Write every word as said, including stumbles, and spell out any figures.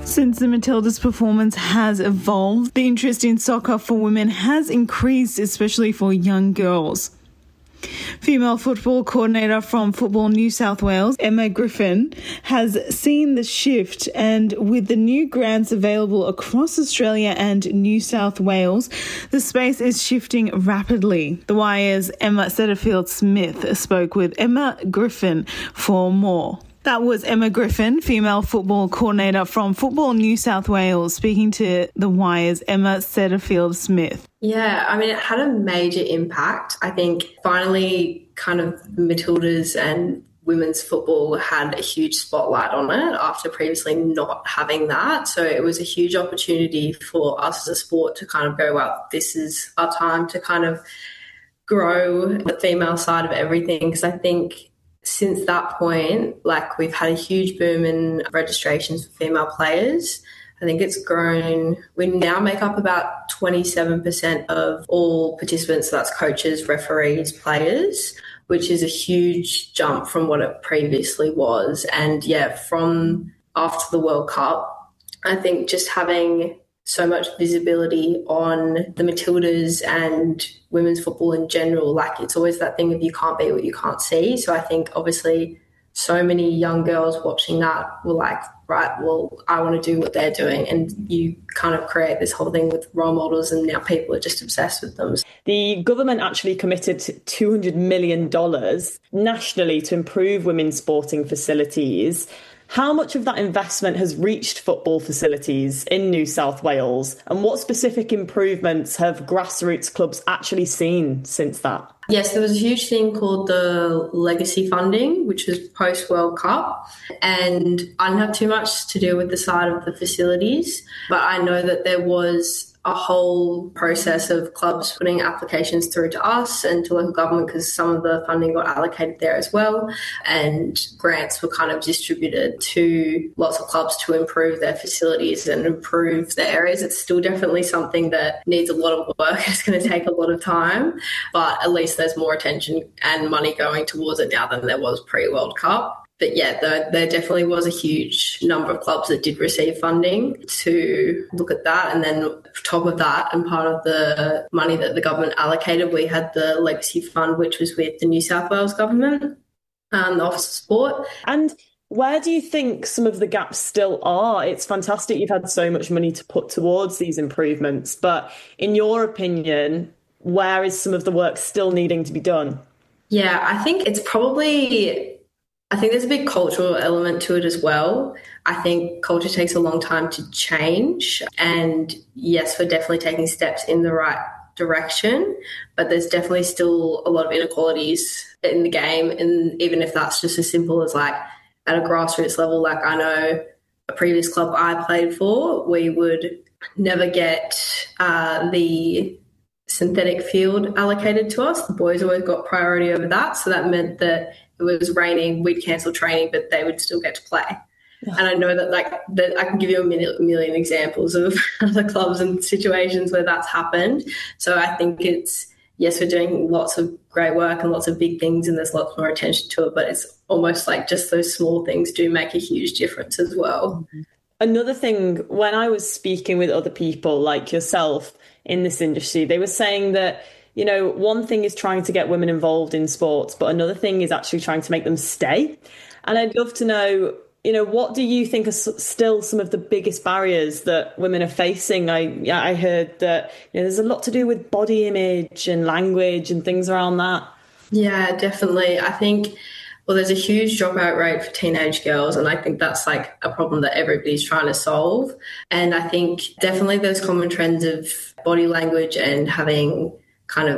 Since the Matildas performance has evolved, the interest in soccer for women has increased, especially for young girls. Female football coordinator from Football New South Wales, Emma Griffin, has seen the shift, and with the new grants available across Australia and New South Wales, the space is shifting rapidly. The Wire's Emma Setterfield-Smith spoke with Emma Griffin for more. That was Emma Griffin, female football coordinator from Football New South Wales, speaking to The Wire's Emma Setterfield-Smith. Yeah, I mean, it had a major impact. I think finally kind of Matildas and women's football had a huge spotlight on it after previously not having that. So it was a huge opportunity for us as a sport to kind of go, well, this is our time to kind of grow the female side of everything, because I think since that point, like, we've had a huge boom in registrations for female players. I think it's grown. We now make up about twenty-seven percent of all participants. So that's coaches, referees, players, which is a huge jump from what it previously was. And yeah, from after the World Cup, I think just having so much visibility on the Matildas and women's football in general, like, it's always that thing of you can't be what you can't see. So I think obviously so many young girls watching that were like, right, well, I want to do what they're doing. And you kind of create this whole thing with role models, and now people are just obsessed with them. The government actually committed two hundred million dollars nationally to improve women's sporting facilities. How much of that investment has reached football facilities in New South Wales, and what specific improvements have grassroots clubs actually seen since that? Yes, there was a huge thing called the legacy funding, which was post-World Cup, and I didn't have too much to do with the side of the facilities, but I know that there was a whole process of clubs putting applications through to us and to local government, because some of the funding got allocated there as well, and grants were kind of distributed to lots of clubs to improve their facilities and improve their areas. It's still definitely something that needs a lot of work. It's going to take a lot of time, but at least there's more attention and money going towards it now than there was pre-World Cup. But yeah, there, there definitely was a huge number of clubs that did receive funding to look at that. And then on top of that, and part of the money that the government allocated, we had the Legacy Fund, which was with the New South Wales government, um, the Office of Sport. And where do you think some of the gaps still are? It's fantastic you've had so much money to put towards these improvements, but in your opinion, where is some of the work still needing to be done? Yeah, I think it's probably... I think there's a big cultural element to it as well. I think culture takes a long time to change. And yes, we're definitely taking steps in the right direction, but there's definitely still a lot of inequalities in the game. And even if that's just as simple as like at a grassroots level, like I know a previous club I played for, we would never get uh, the synthetic field allocated to us. The boys always got priority over that. So that meant that it was raining, we'd cancel training, but they would still get to play. Yeah. And I know that, like, that I can give you a million, a million examples of other clubs and situations where that's happened. So I think it's, yes, we're doing lots of great work and lots of big things, and there's lots more attention to it, but it's almost like just those small things do make a huge difference as well. Another thing, when I was speaking with other people like yourself in this industry, they were saying that, you know, one thing is trying to get women involved in sports, but another thing is actually trying to make them stay. And I'd love to know, you know, what do you think are still some of the biggest barriers that women are facing? I I heard that, you know, there's a lot to do with body image and language and things around that. Yeah, definitely. I think, well, there's a huge dropout rate for teenage girls, and I think that's like a problem that everybody's trying to solve. And I think definitely those common trends of body language and having kind of